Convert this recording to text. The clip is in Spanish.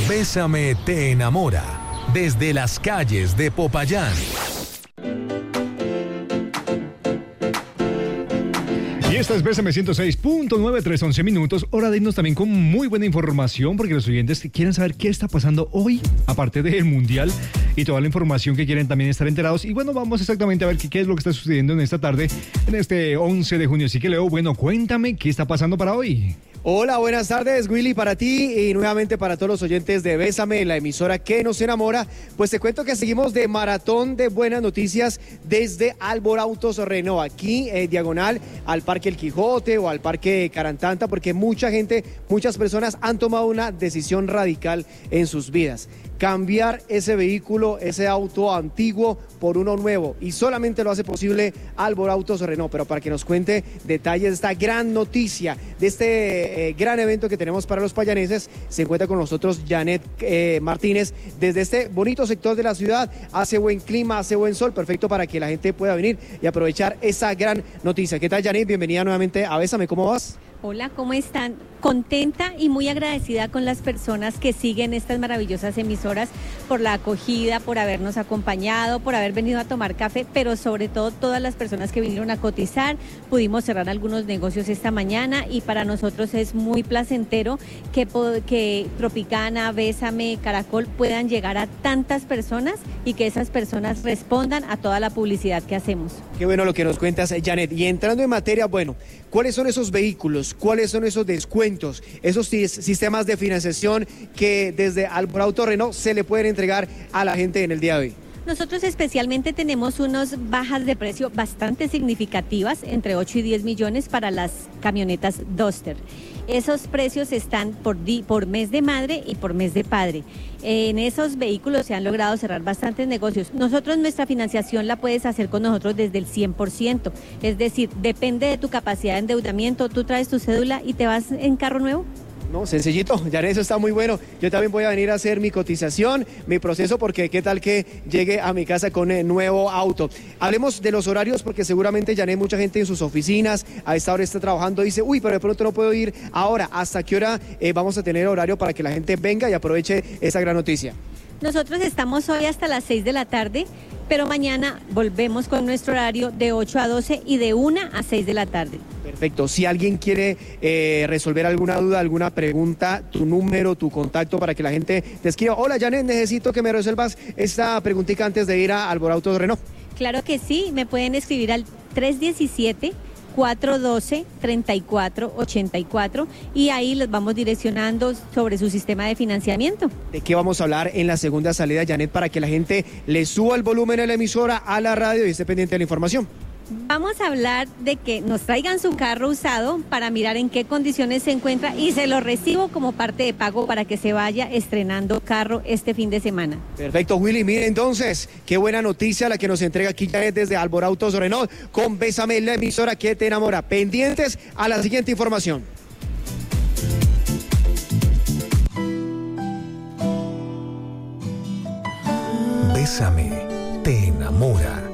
Bésame te enamora, desde las calles de Popayán. Y esta es Bésame 106.9, 3:11 minutos. Hora de irnos también con muy buena información, porque los oyentes que quieren saber qué está pasando hoy, aparte del Mundial, y toda la información que quieren también estar enterados. Y bueno, vamos exactamente a ver qué es lo que está sucediendo en esta tarde, en este 11 de junio. Así que, Leo, bueno, cuéntame qué está pasando para hoy. Hola, buenas tardes, Willy, para ti y nuevamente para todos los oyentes de Bésame, la emisora que nos enamora. Pues te cuento que seguimos de maratón de buenas noticias desde Alborautos Renault, aquí diagonal al Parque El Quijote o al Parque Carantanta, porque muchas personas han tomado una decisión radical en sus vidas. Cambiar ese vehículo, ese auto antiguo por uno nuevo, y solamente lo hace posible Alborautos Renault. Pero para que nos cuente detalles de esta gran noticia, de este gran evento que tenemos para los payaneses, se encuentra con nosotros Janet Martínez desde este bonito sector de la ciudad. Hace buen clima, hace buen sol, perfecto para que la gente pueda venir y aprovechar esa gran noticia. ¿Qué tal, Janet? Bienvenida nuevamente a Bésame, ¿cómo vas? Hola, ¿cómo están? Contenta y muy agradecida con las personas que siguen estas maravillosas emisoras por la acogida, por habernos acompañado, por haber venido a tomar café, pero sobre todo todas las personas que vinieron a cotizar. Pudimos cerrar algunos negocios esta mañana y para nosotros es muy placentero que Tropicana, Bésame, Caracol puedan llegar a tantas personas y que esas personas respondan a toda la publicidad que hacemos. Qué bueno lo que nos cuentas, Janet. Y entrando en materia, bueno, ¿cuáles son esos vehículos? ¿Cuáles son esos descuentos? Esos sistemas de financiación que desde Alborautos Renault se le pueden entregar a la gente en el día de hoy. Nosotros especialmente tenemos unas bajas de precio bastante significativas, entre 8 y 10 millones para las camionetas Duster. Esos precios están por mes de madre y por mes de padre. En esos vehículos se han logrado cerrar bastantes negocios. Nosotros, nuestra financiación la puedes hacer con nosotros desde el 100%. Es decir, depende de tu capacidad de endeudamiento. Tú traes tu cédula y te vas en carro nuevo. No, sencillito, ya eso está muy bueno. Yo también voy a venir a hacer mi cotización, mi proceso, porque qué tal que llegue a mi casa con el nuevo auto. Hablemos de los horarios, porque seguramente ya hay mucha gente en sus oficinas, a esta hora está trabajando, dice, uy, pero de pronto no puedo ir ahora. ¿Hasta qué hora vamos a tener horario para que la gente venga y aproveche esta gran noticia? Nosotros estamos hoy hasta las 6 de la tarde, pero mañana volvemos con nuestro horario de 8 a 12 y de 1 a 6 de la tarde. Perfecto. Si alguien quiere resolver alguna duda, alguna pregunta, tu número, tu contacto para que la gente te escriba. Hola, Janet, necesito que me resuelvas esta preguntita antes de ir a Alborautos Renault. Claro que sí, me pueden escribir al 317-412-3484 y ahí los vamos direccionando sobre su sistema de financiamiento. ¿De qué vamos a hablar en la segunda salida, Janet, para que la gente le suba el volumen a la emisora, a la radio y esté pendiente de la información? Vamos a hablar de que nos traigan su carro usado para mirar en qué condiciones se encuentra y se lo recibo como parte de pago para que se vaya estrenando carro este fin de semana. Perfecto, Willy. Mire entonces, qué buena noticia la que nos entrega aquí Janet desde Alborautos Renault con Bésame, la emisora que te enamora. Pendientes a la siguiente información. Bésame te enamora.